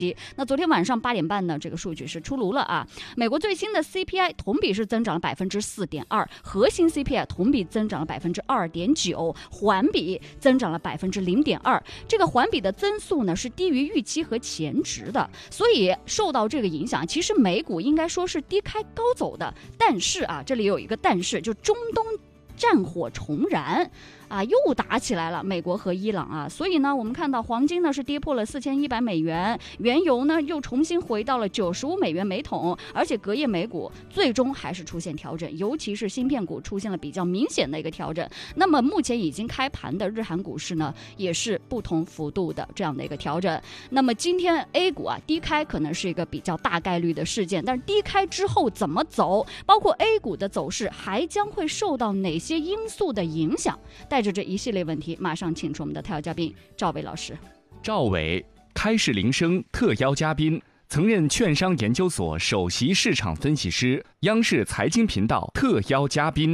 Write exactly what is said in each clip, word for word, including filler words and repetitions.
那昨天晚上八点半呢，这个数据是出炉了啊。美国最新的 C P I 同比是增长了百分之四点二，核心 C P I 同比增长了百分之二点九，环比增长了百分之零点二。这个环比的增速呢是低于预期和前值的，所以受到这个影响，其实美股应该说是低开高走的。但是啊，这里有一个但是，就中东战火重燃。啊，又打起来了，美国和伊朗啊，所以呢，我们看到黄金呢是跌破了四千一百美元，原油呢又重新回到了九十五美元每桶，而且隔夜美股最终还是出现调整，尤其是芯片股出现了比较明显的一个调整。那么目前已经开盘的日韩股市呢，也是不同幅度的这样的一个调整。那么今天 A 股啊低开可能是一个比较大概率的事件，但是低开之后怎么走，包括 A 股的走势还将会受到哪些因素的影响？带着这一系列问题，马上请出我们的特邀嘉宾赵伟老师。 赵伟，开市铃声特邀嘉宾，曾任券商研究所首席市场分析师，央视财经频道特邀嘉宾。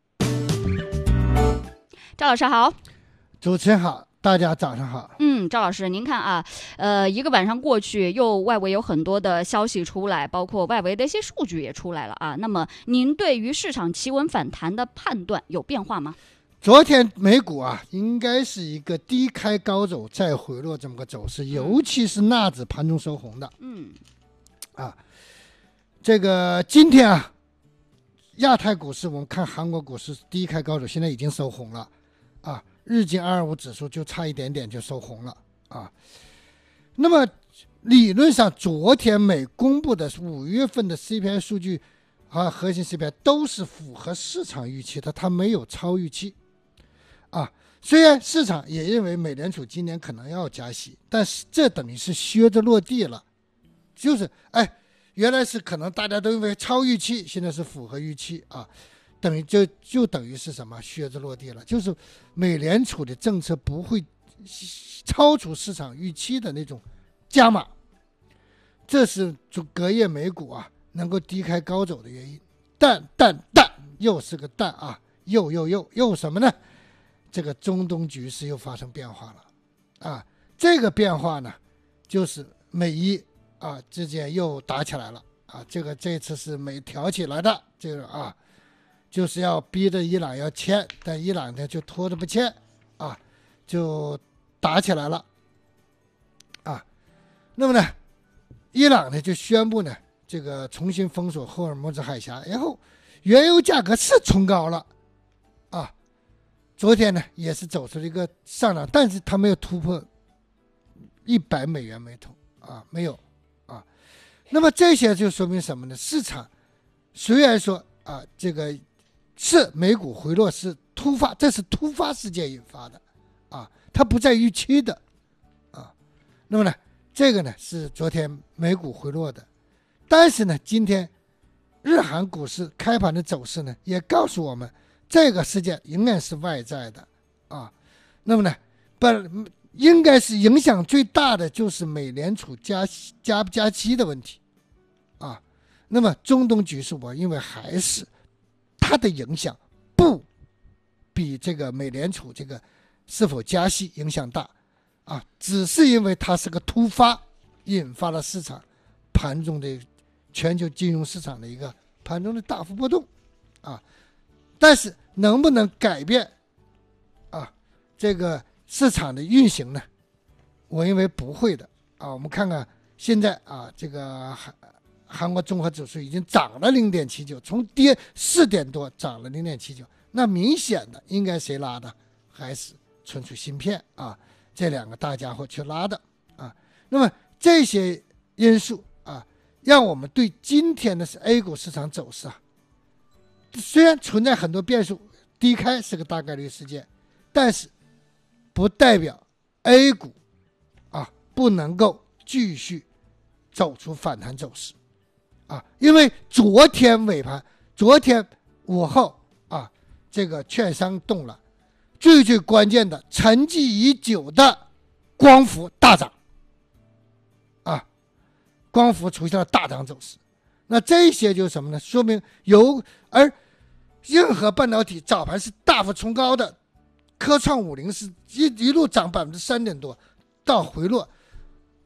赵老师好。 主持人好，大家早上好。 嗯，赵老师，您看啊，呃，一个晚上过去，又外围有很多的消息出来，包括外围的一些数据也出来了啊。那么，您对于市场企稳反弹的判断有变化吗？ 昨天美股啊，应该是一个低开高走再回落这么个走势，尤其是纳指盘中收红的。 嗯， 啊，这个今天啊，亚太股市我们看韩国股市低开高走，现在已经收红了啊，日经二二五指数就差一点点就收红了啊。那么理论上，昨天美公布的五月份的 C P I 数据啊，核心 C P I 都是符合市场预期的，它没有超预期。啊，虽然市场也认为美联储今年可能要加息，但是这等于是靴子落地了，就是哎，原来是可能大家都认为超预期，现在是符合预期啊，等于就就等于是什么靴子落地了，就是美联储的政策不会超出市场预期的那种加码，这是隔夜美股啊能够低开高走的原因。但但但又是个但啊，又又又又什么呢？这个中东局势又发生变化了啊！这个变化呢，就是美伊啊之间又打起来了啊！这个这次是美挑起来的，这个啊，就是要逼着伊朗要签，但伊朗呢就拖着不签啊，就打起来了啊！那么呢，伊朗呢就宣布呢这个重新封锁霍尔木兹海峡，然后原油价格是冲高了啊。昨天呢也是走出了一个上涨，但是它没有突破一百美元每桶啊，没有啊。那么这些就说明什么呢？市场虽然说啊，这个是美股回落是突发，这是突发事件引发的啊，它不在预期的啊。那么呢，这个呢是昨天美股回落的，但是呢，今天日韩股市开盘的走势呢，也告诉我们。这个事件仍然是外在的啊，那么呢，本应该是影响最大的就是美联储加加不加息的问题啊。那么中东局势，我认为还是它的影响不比这个美联储这个是否加息影响大啊，只是因为它是个突发，引发了市场盘中的全球金融市场的一个盘中的大幅波动啊。但是能不能改变啊这个市场的运行呢？我认为不会的啊。我们看看现在啊，这个韩韩国综合指数已经涨了 零点七九， 从跌四点多涨了 零点七九， 那明显的应该谁拉的？还是存储芯片啊，这两个大家伙去拉的啊。那么这些因素啊，让我们对今天的 A 股市场走势啊，虽然存在很多变数，低开是个大概率事件，但是不代表 A 股啊不能够继续走出反弹走势啊，因为昨天尾盘，昨天午后啊，这个券商动了，最最关键的沉寂已久的光伏大涨啊，光伏出现了大涨走势。那这些就是什么呢？说明有而任何半导体早盘是大幅冲高的，科创五零是一一路涨百分之三点多，到回落啊，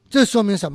这说明什么？